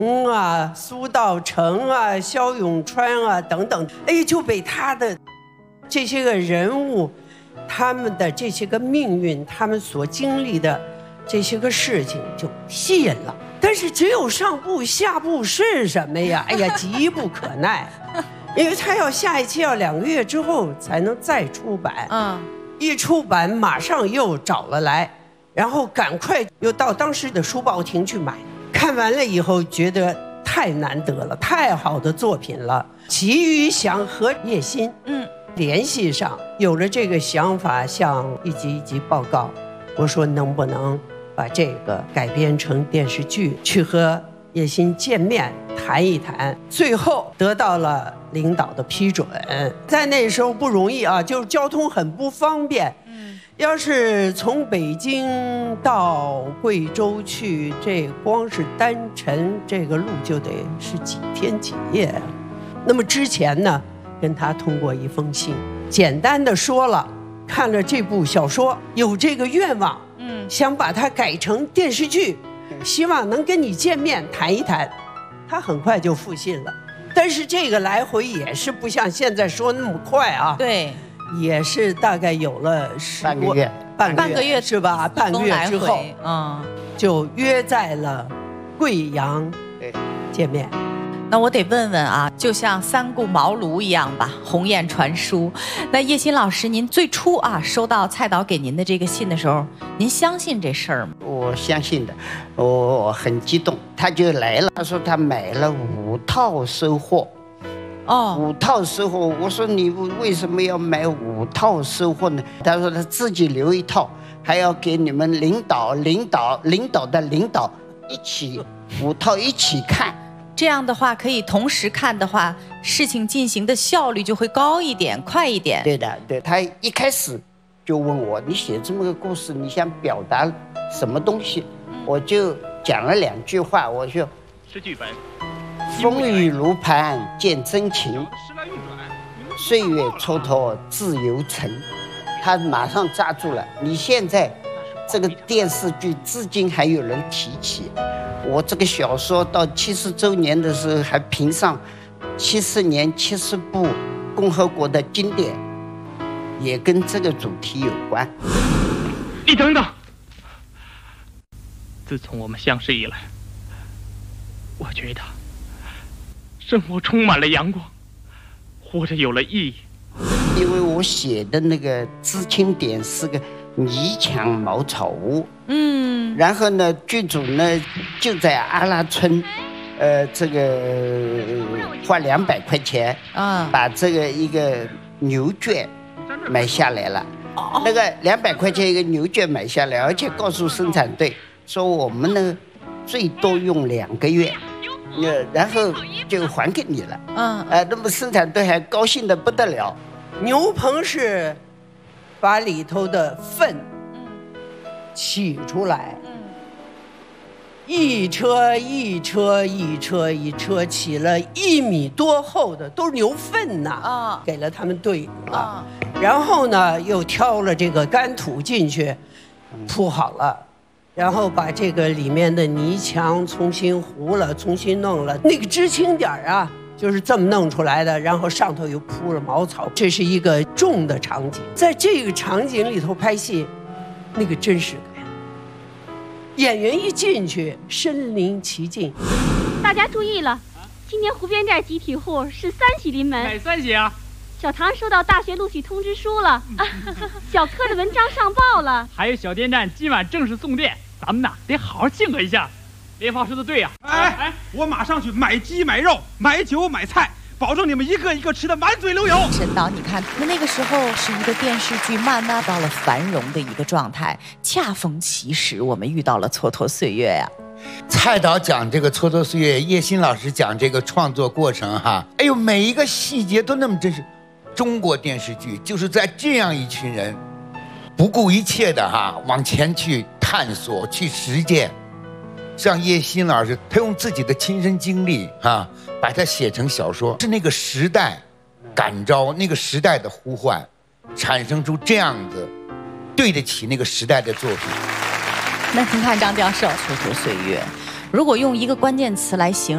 苏道成啊、萧永川啊等等，哎，就被他的这些个人物，他们的这些个命运，他们所经历的这些个事情就吸引了。但是只有上部下部是什么呀？哎呀，急不可耐，因为他要下一期要2个月之后才能再出版。一出版马上又找了来，然后赶快又到当时的书报亭去买。看完了以后觉得太难得了，太好的作品了。齐余祥和叶欣联系上，有了这个想法，向一集一集报告。我说能不能把这个改编成电视剧，去和叶欣见面谈一谈。最后得到了领导的批准。在那时候不容易啊，就是交通很不方便。要是从北京到贵州去，这光是单程这个路就得是几天几夜。那么之前呢，跟他通过一封信，简单的说了，看了这部小说，有这个愿望，想把它改成电视剧，希望能跟你见面谈一谈。他很快就复信了，但是这个来回也是不像现在说那么快啊。 对。 也是大概有了半个月是吧？半个月之后，就约在了贵阳见面。 那我得问问啊，就像三顾茅庐一样吧，鸿雁传书。那叶欣老师，您最初收到蔡导给您的这个信的时候，您相信这事儿吗？ 我相信的，我很激动。他就来了，他说他买了5套收货。5套收货，我说你为什么要买5套收货呢？他说他自己留1套，还要给你们领导的领导一起5套一起看。 这样的话，可以同时看的话，事情进行的效率就会高一点、快一点。 对的，对。他一开始就问我，你写这么个故事，你想表达什么东西？我就讲了2句话，我说是剧本。 风雨如磐见真情，岁月蹉跎自由尘。他马上抓住了。你现在这个电视剧至今还有人提起，我这个小说到70周年的时候还评上70年70部共和国的经典，也跟这个主题有关。 你等等，自从我们相识以来，我觉得生活充满了阳光，活着有了意义。 因为我写的那个知青点是个泥墙茅草屋，然后呢，剧组呢就在阿拉村，这个花200块钱把这个一个牛圈买下来了。那个200块钱一个牛圈买下来，而且告诉生产队说我们呢最多用2个月。然后就还给你了。那么生产队还高兴得不得了。 牛棚是把里头的粪取出来，一车起了1米多厚的，都是牛粪呐，给了他们队了。然后呢，又挑了这个干土进去，铺好了。然后把这个里面的泥墙重新糊了，重新弄了，那个知青点就是这么弄出来的。然后上头又铺了茅草，这是一个重的场景。在这个场景里头拍戏，那个真实感，演员一进去身临其境。 大家注意了，今年湖边寨集体户是3喜临门。 哪3喜啊？ 小唐收到大学录取通知书了，小柯的文章上报了， 还有小电站今晚正式送电，咱们得好好庆贺一下。连发说的对呀！ 我马上去买鸡买肉买酒买菜，保证你们一个一个吃得满嘴流油。 沈导，你看，那个时候是一个电视剧慢慢到了繁荣的一个状态，恰逢其时，我们遇到了蹉跎岁月呀。 蔡导讲这个蹉跎岁月，叶欣老师讲这个创作过程哈，哎呦，每一个细节都那么真实。中国电视剧就是在这样一群人不顾一切的往前去探索去实践。像叶欣老师，他用自己的亲身经历把它写成小说，是那个时代感召，那个时代的呼唤，产生出这样子对得起那个时代的作品。 那您看张教授蹉跎岁月，如果用一个关键词来形容